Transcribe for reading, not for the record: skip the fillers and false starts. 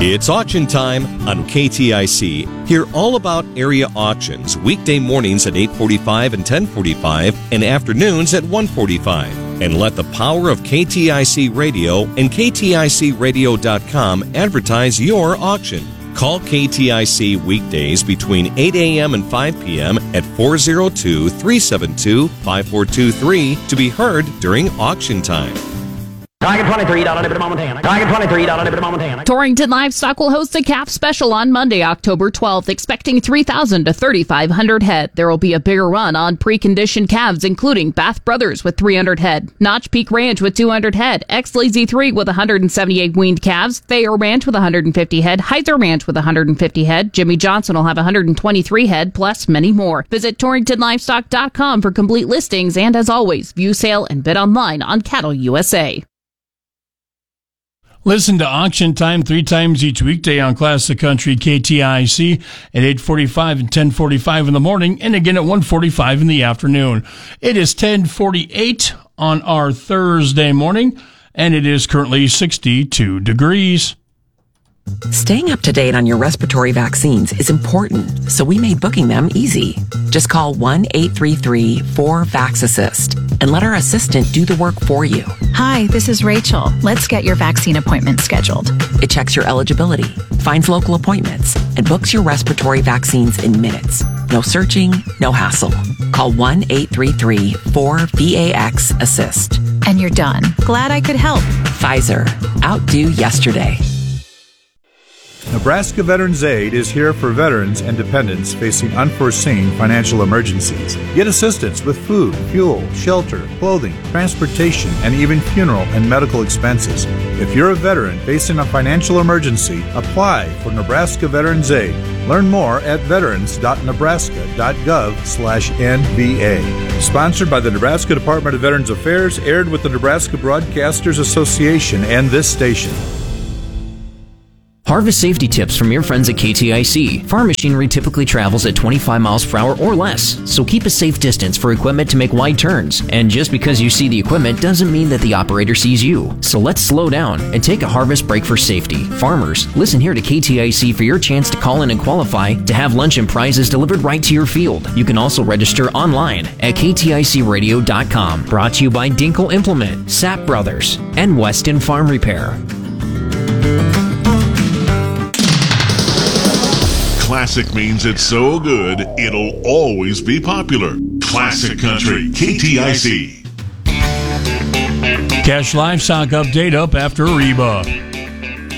It's auction time on KTIC. Hear all about area auctions weekday mornings at 8:45 and 10:45 and afternoons at 1:45. And let the power of KTIC Radio and KTICradio.com advertise your auction. Call KTIC weekdays between 8 a.m. and 5 p.m. at 402-372-5423 to be heard during auction time. Target 23 down on Montana. Target 23 down on Montana. Torrington Livestock will host a calf special on Monday, October 12th, expecting 3,000 to 3,500 head. There will be a bigger run on preconditioned calves, including Bath Brothers with 300 head, Notch Peak Ranch with 200 head, Ex-Lazy 3 with 178 weaned calves, Thayer Ranch with 150 head, Heiser Ranch with 150 head, Jimmy Johnson will have 123 head, plus many more. Visit TorringtonLivestock.com for complete listings, and as always, view sale and bid online on Cattle USA. Listen to Auction Time 3 times each weekday on Classic Country KTIC at 8:45 and 10:45 in the morning, and again at 1:45 in the afternoon. It is 10:48 on our Thursday morning, and it is currently 62 degrees. Staying up to date on your respiratory vaccines is important, so we made booking them easy. Just call 1-833-4VAX-ASSIST and let our assistant do the work for you. Hi, this is Rachel. Let's get your vaccine appointment scheduled. It checks your eligibility, finds local appointments, and books your respiratory vaccines in minutes. No searching, no hassle. Call 1-833-4VAX-ASSIST. And you're done. Glad I could help. Pfizer. Outdo yesterday. Nebraska Veterans Aid is here for veterans and dependents facing unforeseen financial emergencies. Get assistance with food, fuel, shelter, clothing, transportation, and even funeral and medical expenses. If you're a veteran facing a financial emergency, apply for Nebraska Veterans Aid. Learn more at veterans.nebraska.gov/NVA. Sponsored by the Nebraska Department of Veterans Affairs, aired with the Nebraska Broadcasters Association and this station. Harvest safety tips from your friends at KTIC. Farm machinery typically travels at 25 miles per hour or less, so keep a safe distance for equipment to make wide turns. And just because you see the equipment doesn't mean that the operator sees you. So let's slow down and take a harvest break for safety. Farmers, listen here to KTIC for your chance to call in and qualify to have lunch and prizes delivered right to your field. You can also register online at KTICradio.com. Brought to you by Dinkle Implement, Sapp Brothers, and Weston Farm Repair. Classic means it's so good, it'll always be popular. Classic Country, KTIC. Cash Livestock update up after Reba.